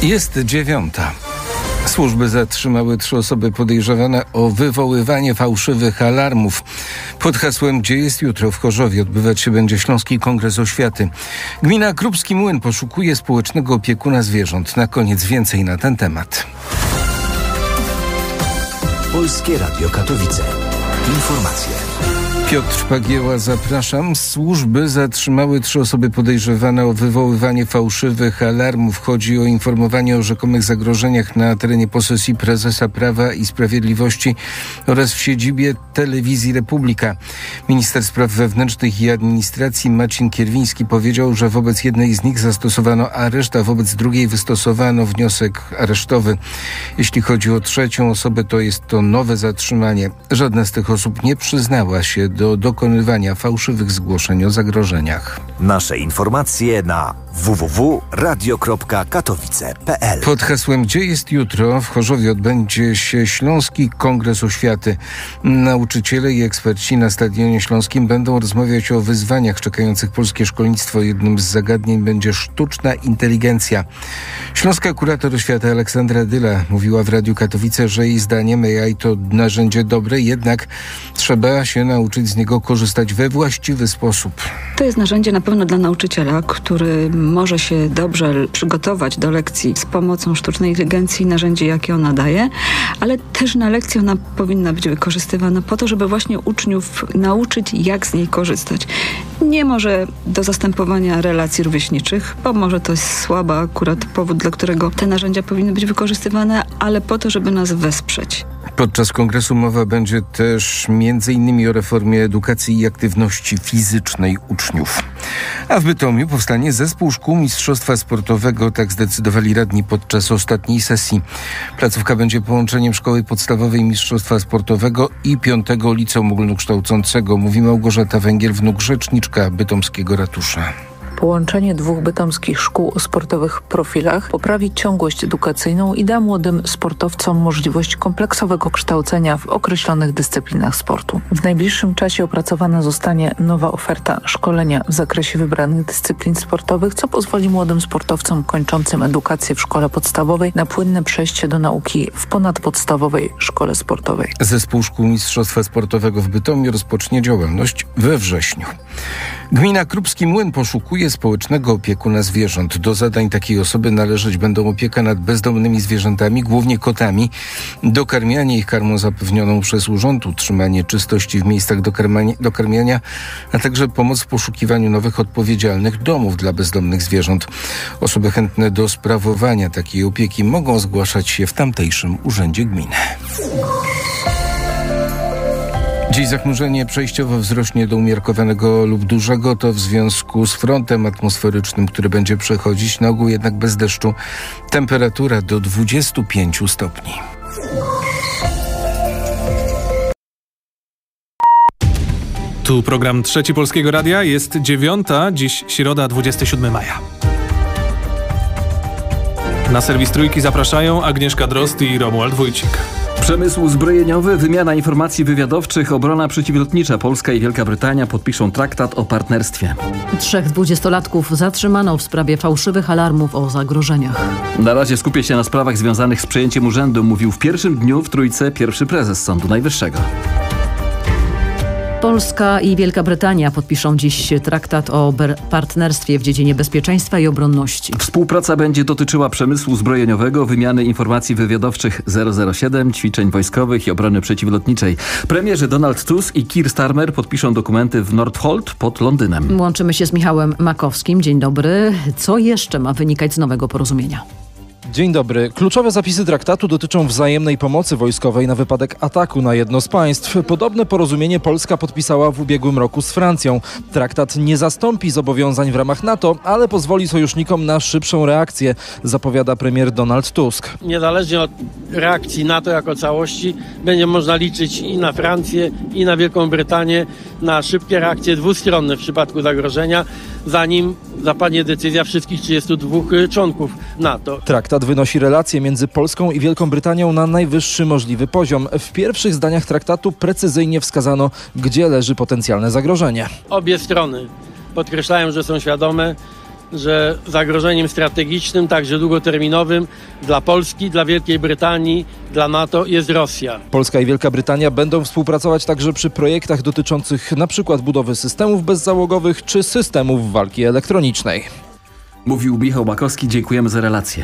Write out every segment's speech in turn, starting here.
Jest 9:00. Służby zatrzymały 3 osoby podejrzewane o wywoływanie fałszywych alarmów. Pod hasłem „Gdzie jest jutro” w Chorzowie odbywać się będzie Śląski Kongres Oświaty. Gmina Krupski Młyn poszukuje społecznego opiekuna zwierząt. Na koniec więcej na ten temat. Polskie Radio Katowice. Informacje. Piotr Pagieła, zapraszam. Służby zatrzymały 3 osoby podejrzewane o wywoływanie fałszywych alarmów. Chodzi o informowanie o rzekomych zagrożeniach na terenie posesji prezesa Prawa i Sprawiedliwości oraz w siedzibie Telewizji Republika. Minister Spraw Wewnętrznych i Administracji Marcin Kierwiński powiedział, że wobec jednej z nich zastosowano areszt, a wobec drugiej wystosowano wniosek aresztowy. Jeśli chodzi o 3. osobę, to jest to nowe zatrzymanie. Żadna z tych osób nie przyznała się do dokonywania fałszywych zgłoszeń o zagrożeniach. Nasze informacje na www.radio.katowice.pl. Pod hasłem „Gdzie jest jutro” w Chorzowie odbędzie się Śląski Kongres Oświaty. Nauczyciele i eksperci na Stadionie Śląskim będą rozmawiać o wyzwaniach czekających polskie szkolnictwo. Jednym z zagadnień będzie sztuczna inteligencja. Śląska kurator oświaty Aleksandra Dyla mówiła w Radiu Katowice, że jej zdaniem AI to narzędzie dobre, jednak trzeba się nauczyć z niego korzystać we właściwy sposób. To jest narzędzie na pewno dla nauczyciela, który może się dobrze przygotować do lekcji z pomocą sztucznej inteligencji, narzędzie jakie ona daje, ale też na lekcji ona powinna być wykorzystywana po to, żeby właśnie uczniów nauczyć, jak z niej korzystać. Nie może do zastępowania relacji rówieśniczych, bo może to jest słaby akurat powód, dla którego te narzędzia powinny być wykorzystywane, ale po to, żeby nas wesprzeć. Podczas kongresu mowa będzie też m.in. o reformie edukacji i aktywności fizycznej uczniów. A w Bytomiu powstanie zespół szkół mistrzostwa sportowego, tak zdecydowali radni podczas ostatniej sesji. Placówka będzie połączeniem szkoły podstawowej mistrzostwa sportowego i 5. liceum ogólnokształcącego, mówi Małgorzata Węgiel, wnuk rzeczniczka bytomskiego ratusza. Połączenie 2 bytomskich szkół o sportowych profilach poprawi ciągłość edukacyjną i da młodym sportowcom możliwość kompleksowego kształcenia w określonych dyscyplinach sportu. W najbliższym czasie opracowana zostanie nowa oferta szkolenia w zakresie wybranych dyscyplin sportowych, co pozwoli młodym sportowcom kończącym edukację w szkole podstawowej na płynne przejście do nauki w ponadpodstawowej szkole sportowej. Zespół szkół mistrzostwa sportowego w Bytomiu rozpocznie działalność we wrześniu. Gmina Krupski Młyn poszukuje społecznego opiekuna zwierząt. Do zadań takiej osoby należeć będą opieka nad bezdomnymi zwierzętami, głównie kotami, dokarmianie ich karmą zapewnioną przez urząd, utrzymanie czystości w miejscach dokarmiania, a także pomoc w poszukiwaniu nowych odpowiedzialnych domów dla bezdomnych zwierząt. Osoby chętne do sprawowania takiej opieki mogą zgłaszać się w tamtejszym urzędzie gminy. Dziś zachmurzenie przejściowo wzrośnie do umiarkowanego lub dużego. To w związku z frontem atmosferycznym, który będzie przechodzić, na ogół jednak bez deszczu. Temperatura do 25 stopni. Tu program Trzeci Polskiego Radia. Jest 9:00, dziś środa, 27 maja. Na serwis Trójki zapraszają Agnieszka Drozd i Romuald Wójcik. Przemysł zbrojeniowy, wymiana informacji wywiadowczych, obrona przeciwlotnicza. Polska i Wielka Brytania podpiszą traktat o partnerstwie. 3 dwudziestolatków zatrzymano w sprawie fałszywych alarmów o zagrożeniach. Na razie skupię się na sprawach związanych z przejęciem urzędu, mówił w pierwszym dniu w Trójce pierwszy prezes Sądu Najwyższego. Polska i Wielka Brytania podpiszą dziś traktat o partnerstwie w dziedzinie bezpieczeństwa i obronności. Współpraca będzie dotyczyła przemysłu zbrojeniowego, wymiany informacji wywiadowczych 007, ćwiczeń wojskowych i obrony przeciwlotniczej. Premierzy Donald Tusk i Keir Starmer podpiszą dokumenty w Northolt pod Londynem. Łączymy się z Michałem Makowskim. Dzień dobry. Co jeszcze ma wynikać z nowego porozumienia? Dzień dobry. Kluczowe zapisy traktatu dotyczą wzajemnej pomocy wojskowej na wypadek ataku na jedno z państw. Podobne porozumienie Polska podpisała w ubiegłym roku z Francją. Traktat nie zastąpi zobowiązań w ramach NATO, ale pozwoli sojusznikom na szybszą reakcję, zapowiada premier Donald Tusk. Niezależnie od reakcji NATO jako całości będzie można liczyć i na Francję, i na Wielką Brytanię na szybkie reakcje dwustronne w przypadku zagrożenia, zanim zapadnie decyzja wszystkich 32 członków NATO. Traktat wynosi relacje między Polską i Wielką Brytanią na najwyższy możliwy poziom. W pierwszych zdaniach traktatu precyzyjnie wskazano, gdzie leży potencjalne zagrożenie. Obie strony podkreślają, że są świadome że zagrożeniem strategicznym, także długoterminowym dla Polski, dla Wielkiej Brytanii, dla NATO jest Rosja. Polska i Wielka Brytania będą współpracować także przy projektach dotyczących np. budowy systemów bezzałogowych czy systemów walki elektronicznej. Mówił Michał Bakowski, dziękujemy za relację.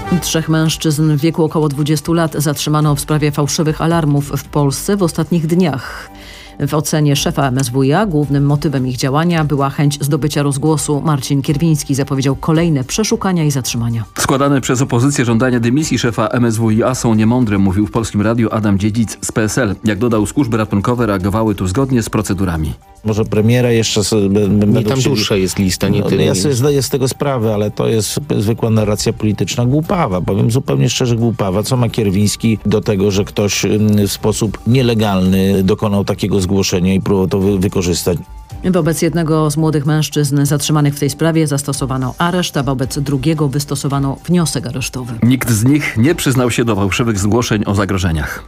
3 mężczyzn w wieku około 20 lat zatrzymano w sprawie fałszywych alarmów w Polsce w ostatnich dniach. W ocenie szefa MSWiA głównym motywem ich działania była chęć zdobycia rozgłosu. Marcin Kierwiński zapowiedział kolejne przeszukania i zatrzymania. Składane przez opozycję żądania dymisji szefa MSWiA są niemądre, mówił w Polskim Radiu Adam Dziedzic z PSL. Jak dodał, służby ratunkowe reagowały tu zgodnie z procedurami. Może premiera jeszcze nie tam dłuższa jest lista, nie tyle. Ja sobie zdaję z tego sprawę, ale to jest zwykła narracja polityczna głupawa. Powiem zupełnie szczerze, głupawa. Co ma Kierwiński do tego, że ktoś w sposób nielegalny dokonał takiego zgłoszenia i próbował to wykorzystać? Wobec jednego z młodych mężczyzn zatrzymanych w tej sprawie zastosowano areszt, a wobec drugiego wystosowano wniosek aresztowy. Nikt z nich nie przyznał się do fałszywych zgłoszeń o zagrożeniach.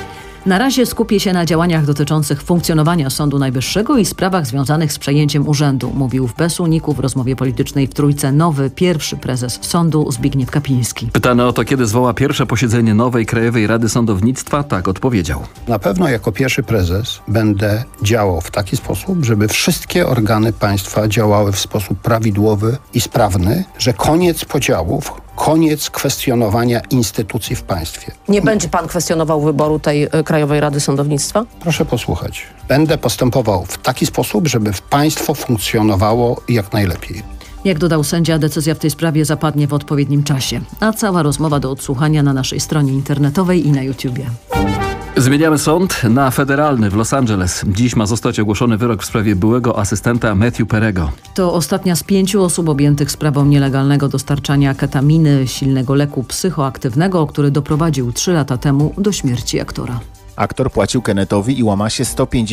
Na razie skupię się na działaniach dotyczących funkcjonowania Sądu Najwyższego i sprawach związanych z przejęciem urzędu, mówił w BES-u w rozmowie politycznej w Trójce nowy pierwszy prezes sądu Zbigniew Kapiński. Pytany o to, kiedy zwoła pierwsze posiedzenie nowej Krajowej Rady Sądownictwa, tak odpowiedział. Na pewno jako pierwszy prezes będę działał w taki sposób, żeby wszystkie organy państwa działały w sposób prawidłowy i sprawny, że koniec podziałów, koniec kwestionowania instytucji w państwie. Nie będzie pan kwestionował wyboru tej Krajowej Rady Sądownictwa? Proszę posłuchać. Będę postępował w taki sposób, żeby państwo funkcjonowało jak najlepiej. Jak dodał sędzia, decyzja w tej sprawie zapadnie w odpowiednim czasie. A cała rozmowa do odsłuchania na naszej stronie internetowej i na YouTubie. Zmieniamy sąd na federalny w Los Angeles. Dziś ma zostać ogłoszony wyrok w sprawie byłego asystenta Matthew Perego. To ostatnia z 5 osób objętych sprawą nielegalnego dostarczania ketaminy, silnego leku psychoaktywnego, który doprowadził 3 lata temu do śmierci aktora. Aktor płacił Kennethowi i Łamasie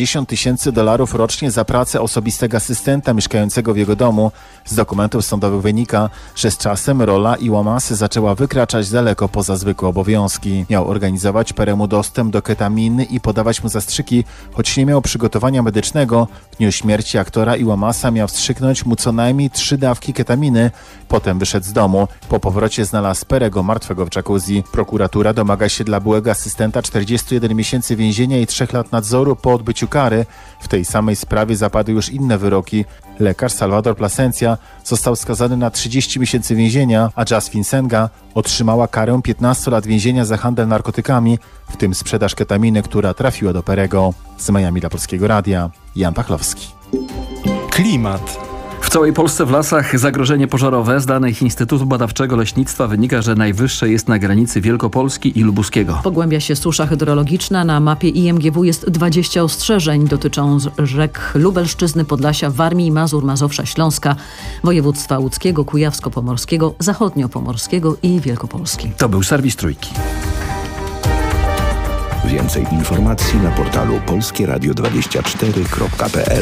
$150,000 rocznie za pracę osobistego asystenta mieszkającego w jego domu. Z dokumentów sądowych wynika, że z czasem rola i Łamasy zaczęła wykraczać daleko poza zwykłe obowiązki. Miał organizować Peremu dostęp do ketaminy i podawać mu zastrzyki, choć nie miał przygotowania medycznego. W dniu śmierci aktora i Łamasa miał wstrzyknąć mu co najmniej 3 dawki ketaminy. Potem wyszedł z domu. Po powrocie znalazł Perego martwego w jacuzzi. Prokuratura domaga się dla byłego asystenta 41 miesięcy więzienia i 3 lat nadzoru po odbyciu kary. W tej samej sprawie zapadły już inne wyroki. Lekarz Salvador Plasencia został skazany na 30 miesięcy więzienia, a Jasmine Senga otrzymała karę 15 lat więzienia za handel narkotykami, w tym sprzedaż ketaminy, która trafiła do Perego. Z Miami dla Polskiego Radia, Jan Pachlowski. Klimat. W całej Polsce w lasach zagrożenie pożarowe. Z danych Instytutu Badawczego Leśnictwa wynika, że najwyższe jest na granicy Wielkopolski i Lubuskiego. Pogłębia się susza hydrologiczna. Na mapie IMGW jest 20 ostrzeżeń. Dotyczą rzek Lubelszczyzny, Podlasia, Warmii, Mazur, Mazowsza, Śląska, województwa łódzkiego, kujawsko-pomorskiego, zachodnio-pomorskiego i Wielkopolski. To był serwis Trójki. Więcej informacji na portalu polskieradio24.pl.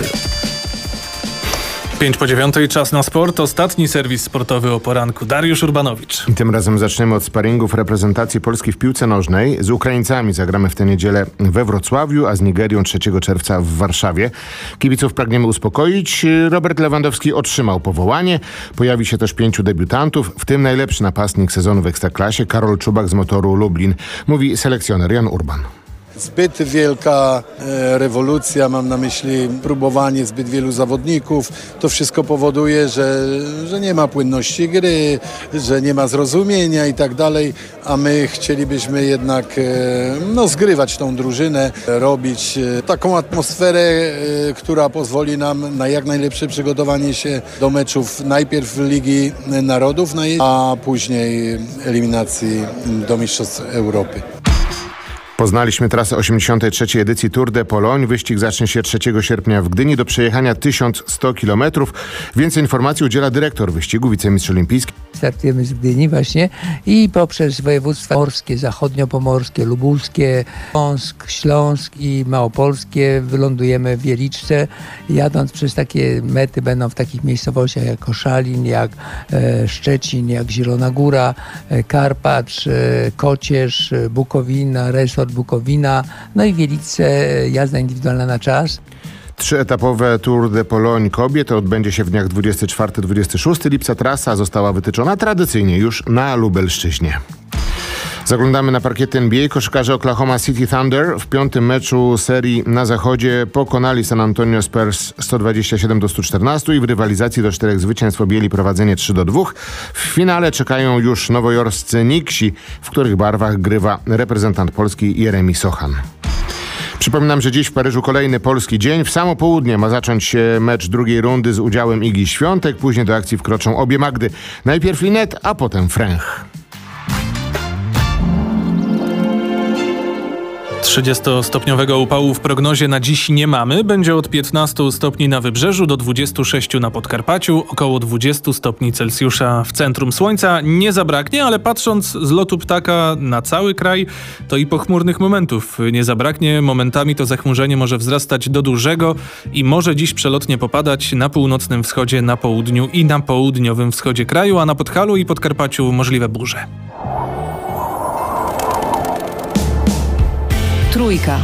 5:09, czas na sport. Ostatni serwis sportowy o poranku. Dariusz Urbanowicz. I tym razem zaczniemy od sparingów reprezentacji Polski w piłce nożnej. Z Ukraińcami zagramy w tę niedzielę we Wrocławiu, a z Nigerią 3 czerwca w Warszawie. Kibiców pragniemy uspokoić. Robert Lewandowski otrzymał powołanie. Pojawi się też 5 debiutantów, w tym najlepszy napastnik sezonu w Ekstraklasie Karol Czubak z Motoru Lublin. Mówi selekcjoner Jan Urban. Zbyt wielka rewolucja, mam na myśli próbowanie zbyt wielu zawodników. To wszystko powoduje, że nie ma płynności gry, że nie ma zrozumienia i tak dalej, a my chcielibyśmy jednak zgrywać tą drużynę, robić taką atmosferę, która pozwoli nam na jak najlepsze przygotowanie się do meczów najpierw Ligi Narodów, a później eliminacji do Mistrzostw Europy. Poznaliśmy trasę 83. edycji Tour de Pologne. Wyścig zacznie się 3 sierpnia w Gdyni. Do przejechania 1100 km. Więcej informacji udziela dyrektor wyścigu, wicemistrz olimpijski. Startujemy z Gdyni właśnie i poprzez województwa morskie, zachodniopomorskie, lubuskie, Śląsk i małopolskie wylądujemy w Wieliczce. Jadąc przez takie mety będą w takich miejscowościach jak Koszalin, jak Szczecin, jak Zielona Góra, Karpacz, Kocierz, Bukowina, resort Bukowina, no i w Wieliczce jazda indywidualna na czas. Trzyetapowe Tour de Pologne kobiet odbędzie się w dniach 24-26 lipca. Trasa została wytyczona tradycyjnie już na Lubelszczyźnie. Zaglądamy na parkiety NBA. Koszykarze Oklahoma City Thunder w 5. meczu serii na zachodzie pokonali San Antonio Spurs 127-114 i w rywalizacji do 4 zwycięstw objęli prowadzenie 3-2. W finale czekają już nowojorscy Knicksi, w których barwach grywa reprezentant Polski Jeremi Sochan. Przypominam, że dziś w Paryżu kolejny polski dzień. W samo południe ma zacząć się mecz drugiej rundy z udziałem Igi Świątek. Później do akcji wkroczą obie Magdy. Najpierw Linet, a potem Fręch. 30-stopniowego upału w prognozie na dziś nie mamy. Będzie od 15 stopni na Wybrzeżu do 26 na Podkarpaciu, około 20 stopni Celsjusza w centrum. Słońca nie zabraknie, ale patrząc z lotu ptaka na cały kraj, to i pochmurnych momentów nie zabraknie. Momentami to zachmurzenie może wzrastać do dużego i może dziś przelotnie popadać na północnym wschodzie, na południu i na południowym wschodzie kraju, a na Podhalu i Podkarpaciu możliwe burze. Trójka.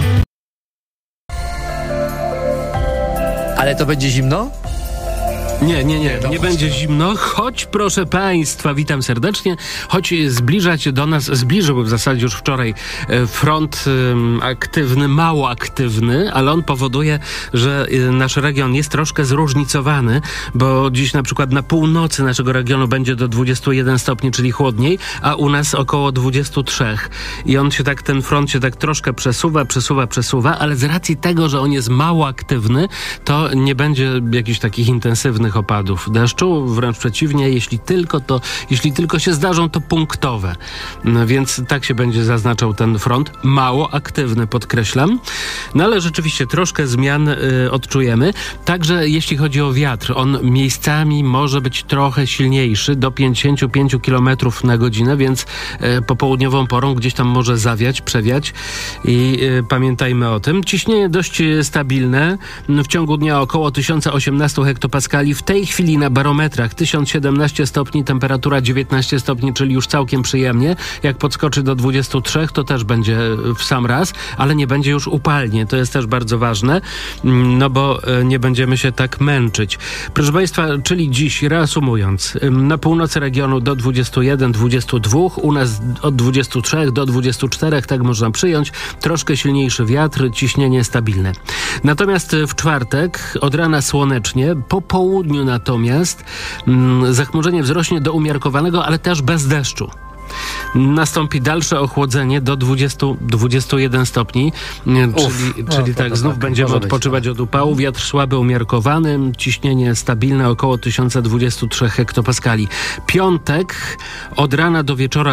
Ale to będzie zimno? Nie będzie zimno, choć proszę Państwa, witam serdecznie, choć zbliżył w zasadzie już wczoraj front aktywny, mało aktywny, ale on powoduje, że nasz region jest troszkę zróżnicowany, bo dziś na przykład na północy naszego regionu będzie do 21 stopni, czyli chłodniej, a u nas około 23. I ten front się tak troszkę przesuwa, ale z racji tego, że on jest mało aktywny, to nie będzie jakichś takich intensywnych opadów deszczu, wręcz przeciwnie, jeśli tylko się zdarzą, to punktowe. Więc tak się będzie zaznaczał ten front, mało aktywny, podkreślam. No ale rzeczywiście troszkę zmian odczujemy. Także jeśli chodzi o wiatr, on miejscami może być trochę silniejszy, do 55 km na godzinę, więc popołudniową porą gdzieś tam może zawiać, przewiać i pamiętajmy o tym. Ciśnienie dość stabilne, w ciągu dnia około 1018 hektopaskali. W tej chwili na barometrach 1017 stopni, temperatura 19 stopni, czyli już całkiem przyjemnie. Jak podskoczy do 23, to też będzie w sam raz, ale nie będzie już upalnie. To jest też bardzo ważne, no bo nie będziemy się tak męczyć. Proszę Państwa, czyli dziś, reasumując, na północy regionu do 21, 22, u nas od 23 do 24, tak można przyjąć. Troszkę silniejszy wiatr, ciśnienie stabilne. Natomiast w czwartek od rana słonecznie, po południu natomiast zachmurzenie wzrośnie do umiarkowanego, ale też bez deszczu. Nastąpi dalsze ochłodzenie do 20-21 stopni, czyli tak, znów będziemy odpoczywać od upału. Wiatr słaby, umiarkowany, ciśnienie stabilne około 1023 hektopaskali. Piątek od rana do wieczora